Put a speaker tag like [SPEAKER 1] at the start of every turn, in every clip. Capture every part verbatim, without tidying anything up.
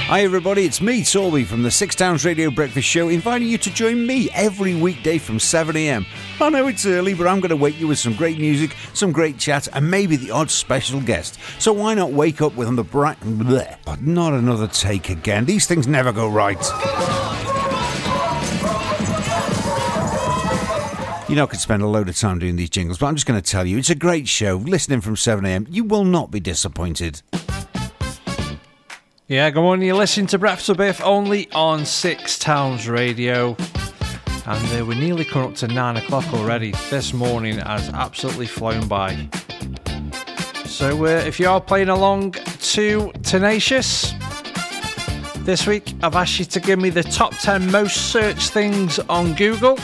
[SPEAKER 1] Hi everybody, it's me, Torby, from the Six Towns Radio Breakfast Show, inviting you to join me every weekday from seven a m. I know it's early, but I'm going to wake you with some great music, some great chat, and maybe the odd special guest. So why not wake up with on the bright... Bleh, but not another take again. These things never go right. You know, I could spend a load of time doing these jingles, but I'm just going to tell you, it's a great show. Listening from seven a m, you will not be disappointed.
[SPEAKER 2] Yeah, good morning. You're listening to Breakfast with Biff only on Six Towns Radio. And uh, we're nearly coming up to nine o'clock already. This morning has absolutely flown by. So uh, if you are playing along to Tenacious, this week I've asked you to give me the top ten most searched things on Google.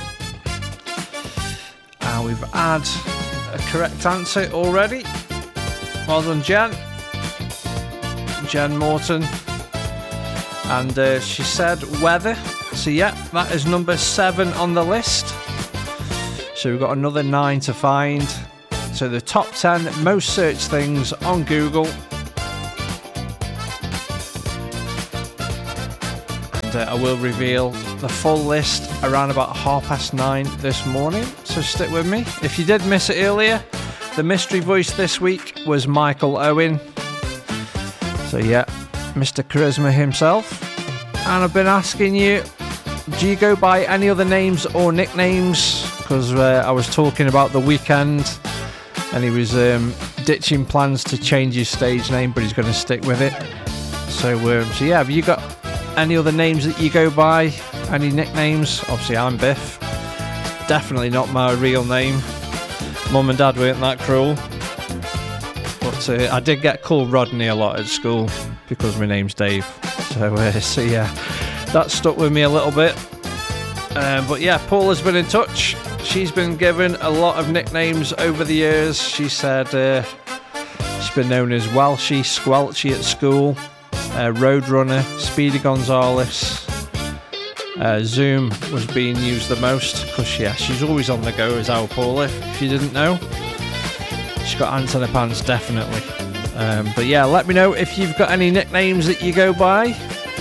[SPEAKER 2] And we've had a correct answer already. Well done, Jen. Jen Morton, and uh, she said weather. So yeah, that is number seven on the list. So we've got another nine to find. So the top ten most searched things on Google. And uh, I will reveal the full list around about half past nine this morning. So stick with me. If you did miss it earlier, the mystery voice this week was Michael Owen. So yeah, Mister Charisma himself. And I've been asking you, do you go by any other names or nicknames? Because uh, I was talking about The Weeknd, and he was um, ditching plans to change his stage name, but he's going to stick with it. So, um, so yeah, have you got any other names that you go by? Any nicknames? Obviously, I'm Biff. Definitely not my real name. Mum and Dad weren't that cruel. But uh, I did get called Rodney a lot at school because my name's Dave. So, uh, so yeah, that stuck with me a little bit. Um, but yeah, Paula's been in touch. She's been given a lot of nicknames over the years. She said uh, she's been known as Welshie, Squelchy at school, uh, Roadrunner, Speedy Gonzales. Uh, Zoom was being used the most because yeah, she's always on the go as our Paula, if you didn't know. She's got ants on her pants, definitely. Um, but yeah, let me know if you've got any nicknames that you go by.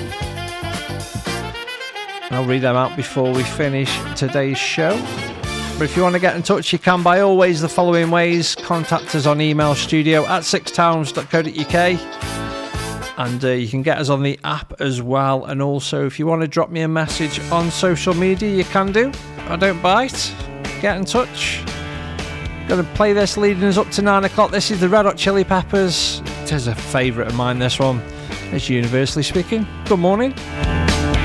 [SPEAKER 2] I'll read them out before we finish today's show. But if you want to get in touch, you can by always the following ways. Contact us on email, studio at sixtowns dot co dot uk. And uh, you can get us on the app as well. And also, if you want to drop me a message on social media, you can do. I don't bite. Get in touch. Going to play this leading us up to nine o'clock. This is the Red Hot Chili Peppers. It is a favourite of mine, this one. It's Universally Speaking. Good morning.